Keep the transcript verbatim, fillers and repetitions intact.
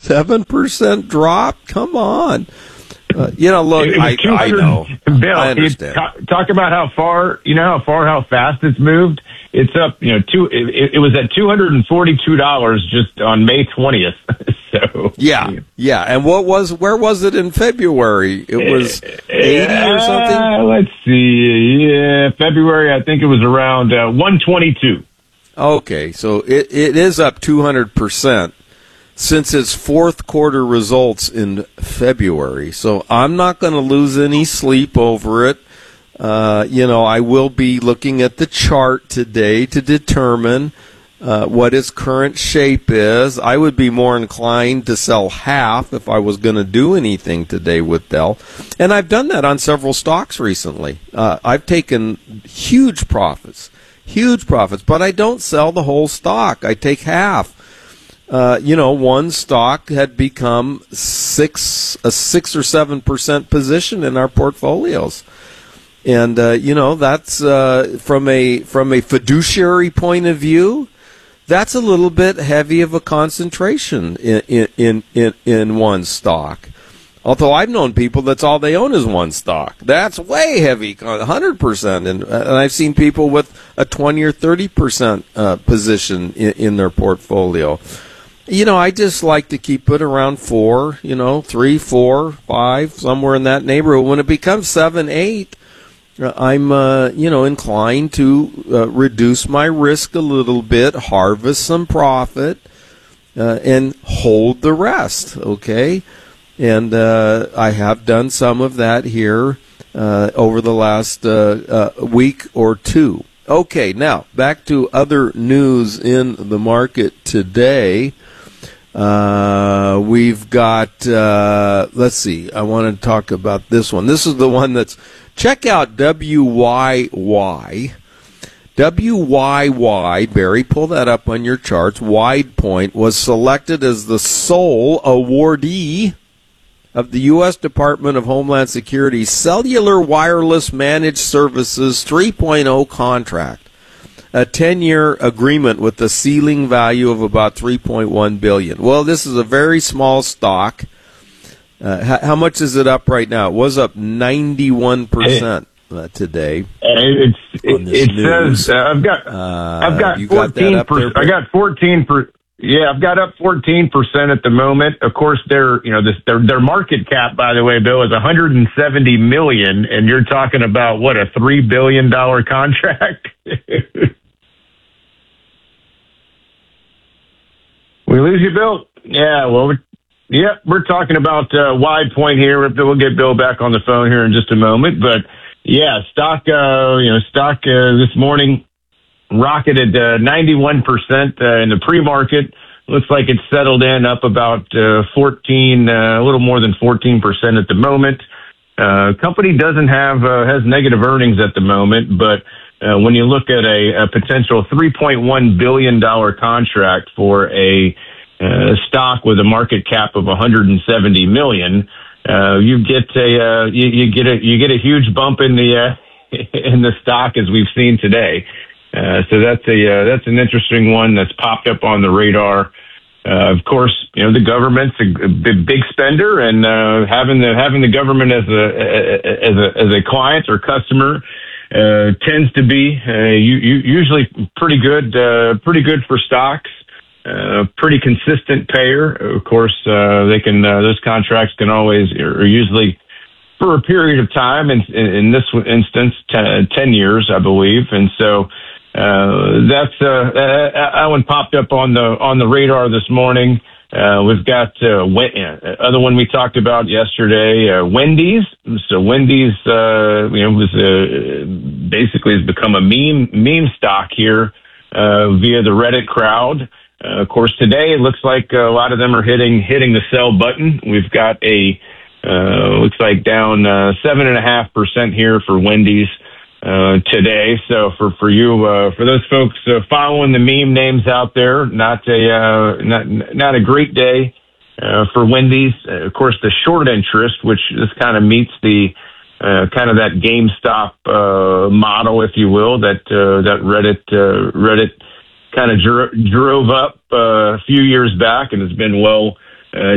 seven percent drop? Come on. Uh, you know, look, I, I know. Bill, I understand. Talk, talk about how far, you know, how far, how fast it's moved. It's up, you know, two. It, it was at two hundred and forty-two dollars just on May twentieth. So yeah, yeah. And what was? Where was it in February? It was eighty uh, or something. Uh, let's see. Yeah, February. I think it was around uh, one twenty-two. Okay, so it it is up two hundred percent. Since its fourth quarter results in February. So I'm not going to lose any sleep over it. Uh, you know, I will be looking at the chart today to determine uh, what its current shape is. I would be more inclined to sell half if I was going to do anything today with Dell. And I've done that on several stocks recently. Uh, I've taken huge profits, huge profits, but I don't sell the whole stock. I take half. Uh, you know, one stock had become six, a six or seven percent position in our portfolios, and uh, you know that's uh, from a from a fiduciary point of view, that's a little bit heavy of a concentration in in in, in one stock. Although I've known people that's all they own is one stock. That's way heavy, one hundred percent, and, and I've seen people with a twenty or thirty percent uh, position in, in their portfolio. You know, I just like to keep it around four, you know, three, four, five, somewhere in that neighborhood. When it becomes seven, eight, uh, I'm, uh, you know, inclined to uh, reduce my risk a little bit, harvest some profit, uh, and hold the rest, okay? And uh, I have done some of that here uh, over the last uh, uh, week or two. Okay, now, back to other news in the market today. Uh, we've got, uh, let's see, I want to talk about this one. This is the one that's, check out W Y Y. W Y Y, Barry, pull that up on your charts. WidePoint was selected as the sole awardee of the U S Department of Homeland Security's Cellular Wireless Managed Services three point oh contract. A ten-year agreement with a ceiling value of about three point one billion dollars. Well, this is a very small stock. Uh, how, how much is it up right now? It was up ninety-one percent uh, today. It's, it it says uh, I've got uh, I've got fourteen percent. I got fourteen per. Yeah, I've got up fourteen percent at the moment. Of course, their you know this their their market cap, by the way, Bill, is one hundred seventy million dollars, and you're talking about what, a three billion dollars contract. We lose you, Bill? Yeah, well, we're, yeah, we're talking about uh, WidePoint here. We'll get Bill back on the phone here in just a moment. But, yeah, stock, uh, you know, stock uh, this morning rocketed uh, ninety-one percent uh, in the pre-market. Looks like it's settled in up about uh, fourteen, uh, a little more than fourteen percent at the moment. Uh, company doesn't have, uh, has negative earnings at the moment, but Uh, when you look at a, a potential three point one billion dollars contract for a uh, stock with a market cap of one hundred seventy million dollars, uh, you get a uh, you, you get a you get a huge bump in the uh, in the stock, as we've seen today. Uh, so that's a uh, that's an interesting one that's popped up on the radar. Uh, of course, you know the government's a, a big, big spender, and uh, having the having the government as a as a as a client or customer Uh, tends to be uh, you, you usually pretty good, uh, pretty good for stocks. Uh, pretty consistent payer. Of course, uh, they can uh, those contracts can always are usually for a period of time. In, in this instance, ten, ten years, I believe, and so uh, that's uh, that one popped up on the on the radar this morning. Uh, we've got uh, other one we talked about yesterday, uh, Wendy's. So Wendy's, uh, you know, was uh, basically has become a meme meme stock here uh, via the Reddit crowd. Uh, of course, today it looks like a lot of them are hitting hitting the sell button. We've got a uh, looks like down uh, seven and a half percent here for Wendy's uh, today. So for for you, uh, for those folks uh, following the meme names out there, not a uh, not not a great day uh, for Wendy's. Uh, of course, the short interest, which this kind of meets the uh, kind of that GameStop uh, model, if you will, that uh, that Reddit uh, Reddit kind of dro- drove up uh, a few years back, and has been well